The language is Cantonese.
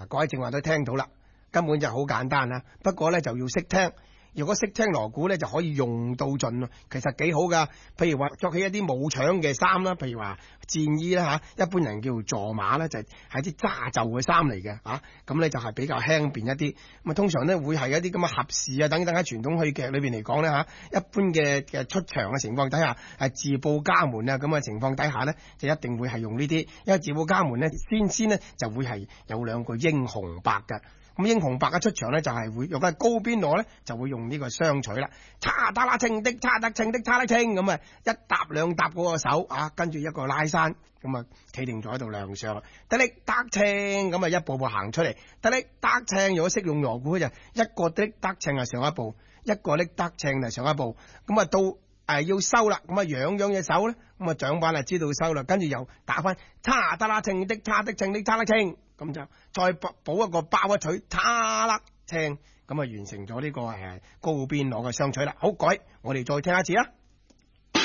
各位正話都聽到啦，根本就好簡單啦。不過咧就要識聽。如果識聽鑼鼓咧，就可以用到盡咯。其實幾好噶。譬如話着起一啲冇搶嘅衫啦，譬如話戰衣啦嚇，一般人叫做坐馬啦，就係啲揸袖嘅衫嚟嘅嚇。咁咧就係比較輕便一啲。咁啊，通常咧會係一啲咁嘅合士啊等等喺傳統戲劇裏邊嚟講咧嚇，一般嘅出場嘅情況底下係自報家門啊咁嘅情況底下咧，就一定會係用呢啲，因為自報家門咧先咧就會係有兩個英雄白嘅。咁英雄白嘅出場咧就係會用緊高邊鑼咧，就會用呢個雙錘啦，叉得啦稱的叉得稱的叉得稱咁啊，一搭兩搭嗰個手啊，跟住一個拉山咁啊，企定咗喺度亮相，得力得稱咁啊，一步步行出嚟，得力得稱。如果識用鑼鼓就一個的得稱係上一步，一個的得稱係上一步，咁啊到要收啦，咁啊樣隻手咧，咁啊掌板就知道收啦，跟住又打翻叉得啦稱的叉的稱的叉得稱。咁就再補一個包一錘，叉啦聲，咁啊完成咗呢個高邊鑼嘅雙錘啦。好，改我哋再聽一次啦。